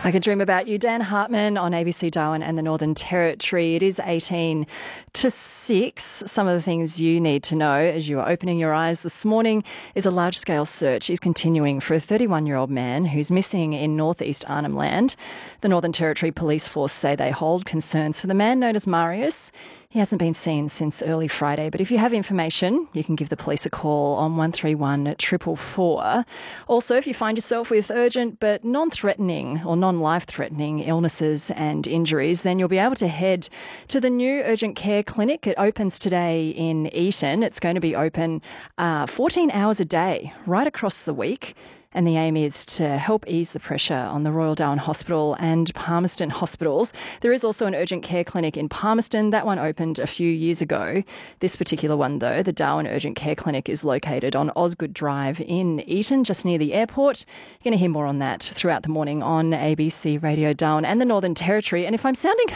I Could Dream About You. Dan Hartman on ABC Darwin and the Northern Territory. It is 18 to 6. Some of the things you need to know as you are opening your eyes this morning is a large-scale search is continuing for a 31-year-old man who's missing in northeast Arnhem Land. The Northern Territory Police Force say they hold concerns for the man known as Marius. He hasn't been seen since early Friday, but if you have information, you can give the police a call on 131 444. Also, if you find yourself with urgent but non-threatening or non-life-threatening illnesses and injuries, then you'll be able to head to the new urgent care clinic. It opens today in Eton. It's going to be open 14 hours a day right across the week. And the aim is to help ease the pressure on the Royal Darwin Hospital and Palmerston hospitals. There is also an urgent care clinic in Palmerston. That one opened a few years ago. This particular one, though, the Darwin Urgent Care Clinic, is located on Osgood Drive in Eton, just near the airport. You're going to hear more on that throughout the morning on ABC Radio Darwin and the Northern Territory. And if I'm sounding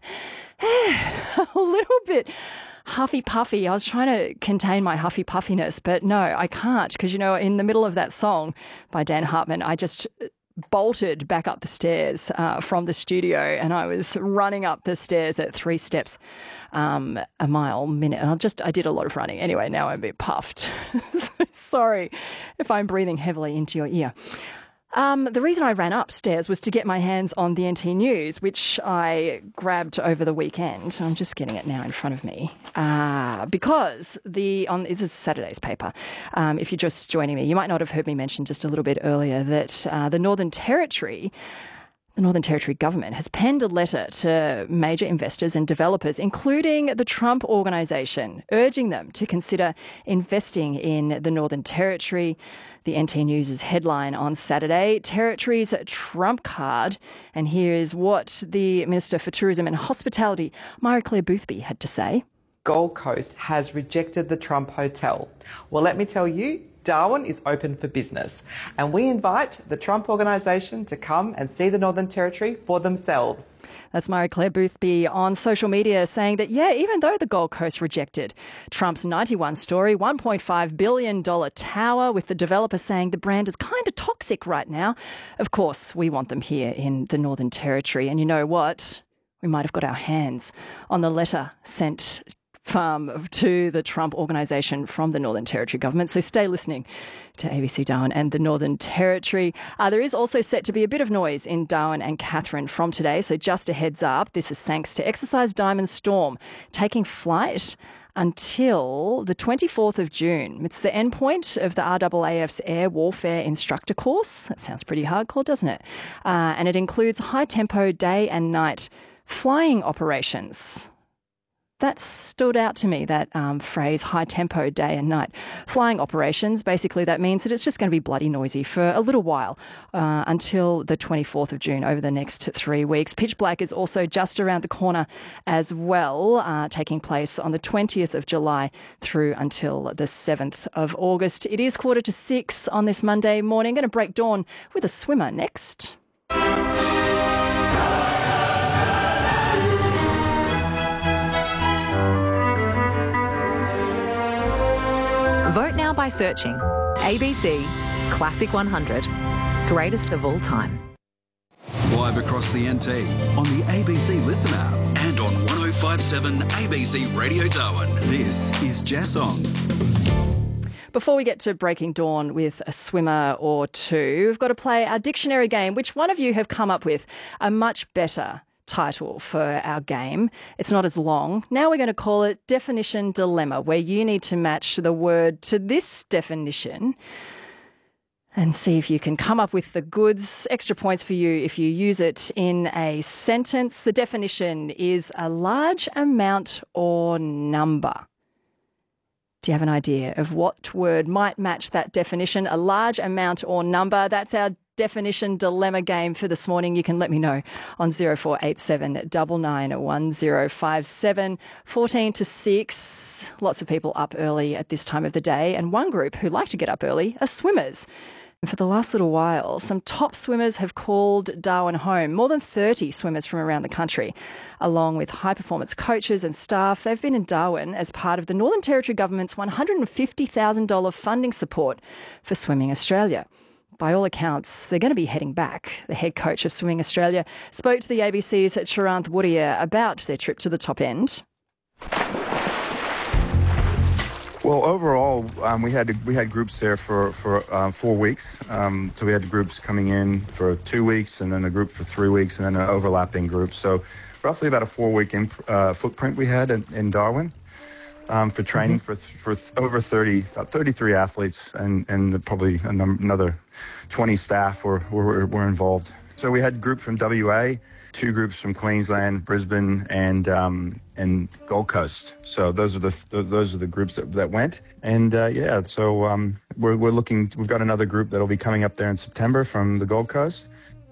a little bit huffy puffy, I was trying to contain my huffy puffiness, but no, I can't, because, you know, in the middle of that song by Dan Hartman, I just bolted back up the stairs from the studio, and I was running up the stairs at 3 steps a mile minute. I did a lot of running. Anyway, now I'm a bit puffed. Sorry if I'm breathing heavily into your ear. The reason I ran upstairs was to get my hands on the NT News, which I grabbed over the weekend. I'm just getting it now in front of me because this is Saturday's paper. If you're just joining me, you might not have heard me mention just a little bit earlier that the Northern Territory government has penned a letter to major investors and developers, including the Trump Organisation, urging them to consider investing in the Northern Territory. The NT News' headline on Saturday, Territory's Trump card. And here is what the Minister for Tourism and Hospitality, Marie-Claire Boothby, had to say. Gold Coast has rejected the Trump Hotel. Well, let me tell you, Darwin is open for business, and we invite the Trump Organisation to come and see the Northern Territory for themselves. That's Marie-Claire Boothby on social media saying that, yeah, even though the Gold Coast rejected Trump's 91-storey, $1.5 billion tower, with the developer saying the brand is kind of toxic right now, of course, we want them here in the Northern Territory. And you know what? We might have got our hands on the letter sent to the Trump Organisation from the Northern Territory government. So stay listening to ABC Darwin and the Northern Territory. There is also set to be a bit of noise in Darwin and Katherine from today. So just a heads up, this is thanks to Exercise Diamond Storm taking flight until the 24th of June. It's the endpoint of the RAAF's Air Warfare Instructor course. That sounds pretty hardcore, doesn't it? And it includes high-tempo day and night flying operations. That stood out to me, that phrase, high-tempo day and night. Flying operations, basically that means that it's just going to be bloody noisy for a little while until the 24th of June over the next 3 weeks. Pitch Black is also just around the corner as well, taking place on the 20th of July through until the 7th of August. It is 5:45 on this Monday morning. Going to break dawn with a swimmer next. Vote now by searching ABC Classic 100, greatest of all time. Live across the NT on the ABC Listen app and on 105.7 ABC Radio Darwin. This is Jess On. Before we get to breaking dawn with a swimmer or two, we've got to play our dictionary game. Which one of you have come up with a much better title for our game? It's not as long. Now we're going to call it Definition Dilemma, where you need to match the word to this definition and see if you can come up with the goods. Extra points for you if you use it in a sentence. The definition is a large amount or number. Do you have an idea of what word might match that definition? A large amount or number. That's our definition dilemma game for this morning. You can let me know on 0487 991057. 14 to 6. Lots of people up early at this time of the day, and one group who like to get up early are swimmers. And for the last little while, some top swimmers have called Darwin home. More than 30 swimmers from around the country, along with high-performance coaches and staff. They've been in Darwin as part of the Northern Territory Government's $150,000 funding support for Swimming Australia. by all accounts, they're going to be heading back. The head coach of Swimming Australia spoke to the ABC's Charanth Woodier about their trip to the top end. Well, overall, we had groups there for 4 weeks. So we had groups coming in for 2 weeks, and then a group for 3 weeks, and then an overlapping group. So roughly about a 4-week footprint we had in Darwin for training for over 33 athletes, and probably another 20 staff were involved. So we had a group from WA, 2 groups from Queensland, Brisbane, and Gold Coast. So those are the groups that went. And so we're looking. We've got another group that'll be coming up there in September from the Gold Coast.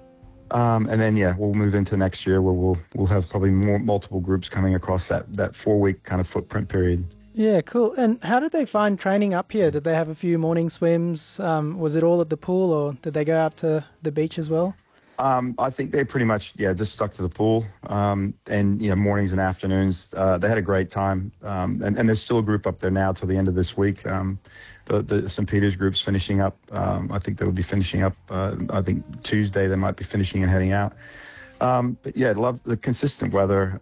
And then we'll move into next year where we'll have probably multiple groups coming across that 4-week kind of footprint period. Yeah, cool. And how did they find training up here? Did they have a few morning swims? Was it all at the pool, or did they go out to the beach as well? I think they pretty much, just stuck to the pool, and, mornings and afternoons. They had a great time, and there's still a group up there now till the end of this week. The St. Peter's group's finishing up. I think they will be finishing up, I think Tuesday they might be finishing and heading out. But love the consistent weather,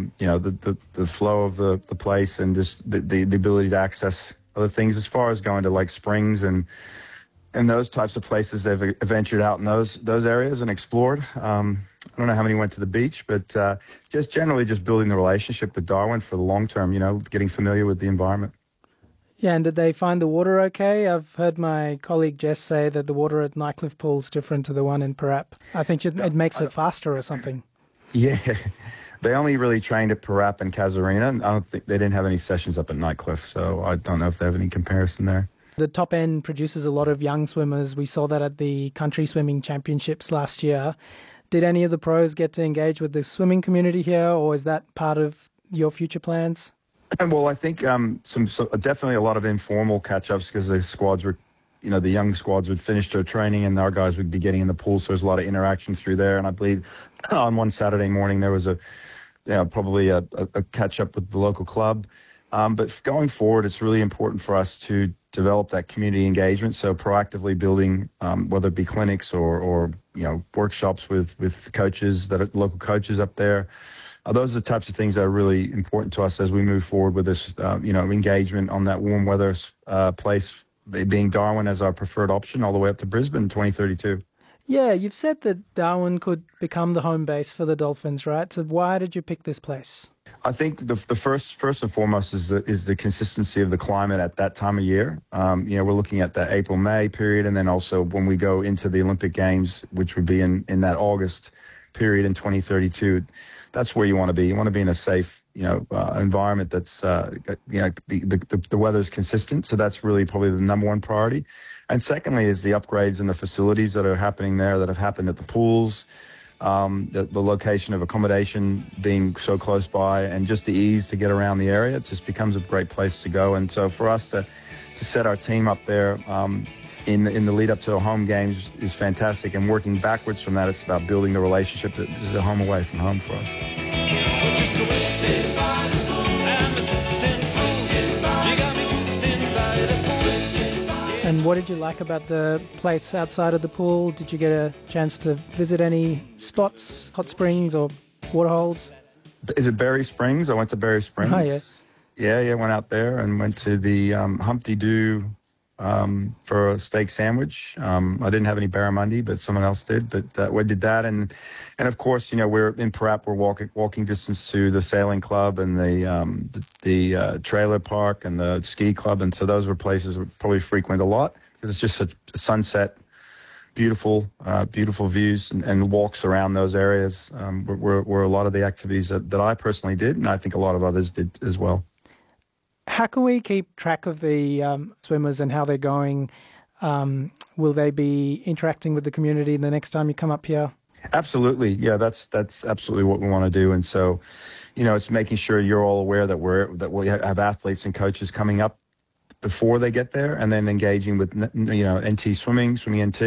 the flow of the place, and just the ability to access other things as far as going to like springs and those types of places. They've ventured out in those areas and explored. I don't know how many went to the beach, but just generally just building the relationship with Darwin for the long term, getting familiar with the environment. Yeah, and did they find the water okay? I've heard my colleague Jess say that the water at Nightcliff Pool is different to the one in Parap. I think it makes it faster or something. Yeah. They only really trained at Parap and Casuarina. I don't think they didn't have any sessions up at Nightcliff, so I don't know if they have any comparison there. The top end produces a lot of young swimmers. We saw that at the Country Swimming Championships last year. Did any of the pros get to engage with the swimming community here, or is that part of your future plans? Well, I think definitely a lot of informal catch-ups, because the squads were, the young squads would finish their training and our guys would be getting in the pool. So there's a lot of interaction through there. And I believe on one Saturday morning there was probably a catch-up with the local club. But going forward, it's really important for us to develop that community engagement. So proactively building, whether it be clinics or workshops with coaches local coaches up there. Those are the types of things that are really important to us as we move forward with this, engagement on that warm weather place, being Darwin as our preferred option all the way up to Brisbane in 2032. Yeah, you've said that Darwin could become the home base for the Dolphins, right? So why did you pick this place? I think the first and foremost is the consistency of the climate at that time of year. We're looking at that April-May period, and then also when we go into the Olympic Games, which would be in that August period in 2032. That's where you want to be. You want to be in a safe, environment that's, the weather's consistent. So that's really probably the number one priority. And secondly is the upgrades in the facilities that are happening there, that have happened at the pools, the location of accommodation being so close by, and just the ease to get around the area. It just becomes a great place to go. And so for us to set our team up there, in the lead up to the home games is fantastic, and working backwards from that, it's about building the relationship that is a home away from home for us. And what did you like about the place outside of the pool? Did you get a chance to visit any spots, hot springs or waterholes? Is it Berry Springs? I went to Berry Springs. Oh, yes. Yeah, went out there and went to the Humpty Doo for a steak sandwich. I didn't have any barramundi, but someone else did. But we did that, and of course, we're in Parap. We're walking distance to the sailing club and the trailer park and the ski club, and so those were places we probably frequent a lot because it's just a sunset, beautiful views and walks around those areas. Were a lot of the activities that I personally did, and I think a lot of others did as well. How can we keep track of the swimmers and how they're going? Will they be interacting with the community the next time you come up here? Absolutely. Yeah, that's absolutely what we want to do. And so, it's making sure you're all aware that we have athletes and coaches coming up before they get there, and then engaging with, NT Swimming NT,